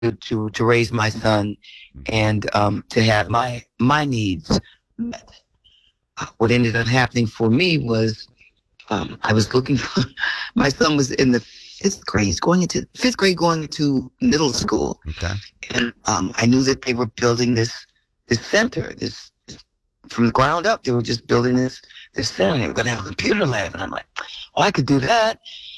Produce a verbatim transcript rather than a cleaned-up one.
to, to, to raise my son and um, to have my my needs met. Uh, What ended up happening for me was um, I was looking for my son was in the fifth grade, he's going into fifth grade, going into middle school, Okay. and um, I knew that they were building this this center, this from the ground up. They were just building this this center. They were going to have a computer lab, and I'm like, oh, I could do that.